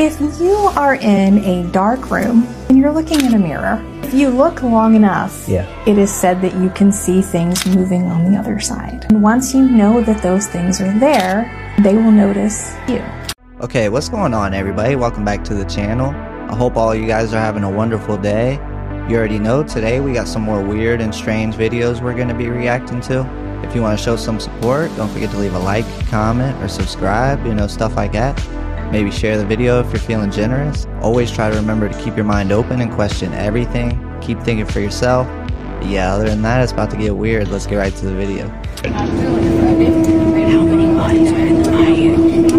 If you are in a dark room and you're looking in a mirror, if you look long enough, it is said that you can see things moving on the other side. And once you know that those things are there, they will notice you. Okay, what's going on, everybody? Welcome back to the channel. I hope all you guys are having a wonderful day. You already know today we got some more weird and strange videos we're going to be reacting to. If you want to show some support, don't forget to leave a like, comment, or subscribe, stuff like that. Maybe share the video if you're feeling generous. Always try to remember to keep your mind open and question everything. Keep thinking for yourself. But yeah, other than that, it's about to get weird. Let's get right to the video. How many bodies are in the bayou?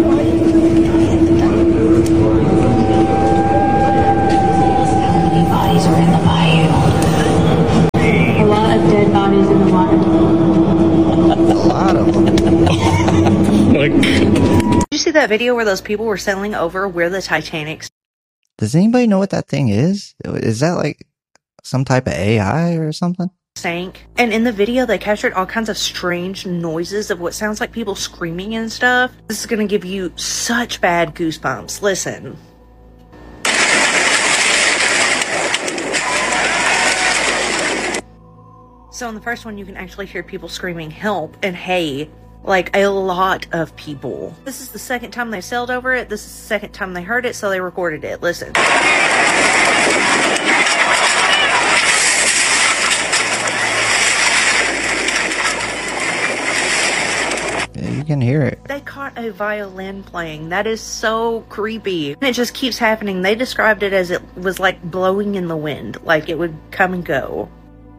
How many bodies are in the bayou? A lot of dead bodies in the water. A lot of them. Did you see that video where those people were sailing over where the Titanic's? Does anybody know what that thing is? Is that like some type of AI or something? Sank. And in the video, they captured all kinds of strange noises of what sounds like people screaming and stuff. This is gonna give you such bad goosebumps. Listen. So in the first one, you can actually hear people screaming help and hey. Like a lot of people. This is the second time they sailed over it. This is the second time they heard it, so they recorded it. Listen. Yeah, you can hear it. They caught a violin playing. That is so creepy. And it just keeps happening. They described it as it was like blowing in the wind. Like it would come and go.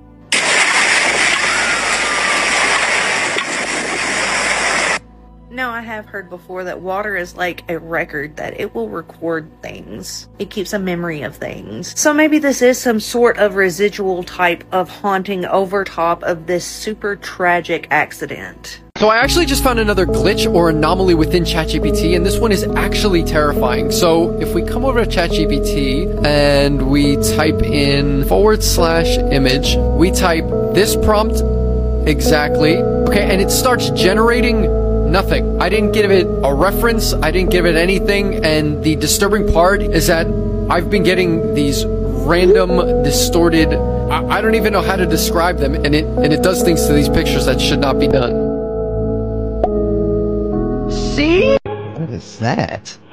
Now, I have heard before that water is like a record, that it will record things. It keeps a memory of things. So maybe this is some sort of residual type of haunting over top of this super tragic accident. So I actually just found another glitch or anomaly within ChatGPT, and this one is actually terrifying. So if we come over to ChatGPT and we type in /image, we type this prompt exactly, okay, and it starts generating nothing. I didn't give it a reference, I didn't give it anything, and the disturbing part is that I've been getting these random, distorted, I don't even know how to describe them, and it does things to these pictures that should not be done. See? What is that?